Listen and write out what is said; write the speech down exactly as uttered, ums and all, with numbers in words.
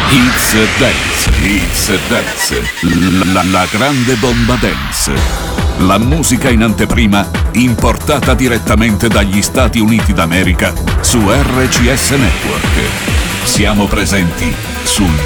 It's Dance, It's Dance, la, la grande bomba dance. La musica in anteprima importata direttamente dagli Stati Uniti d'America su R C S Network. Siamo presenti sul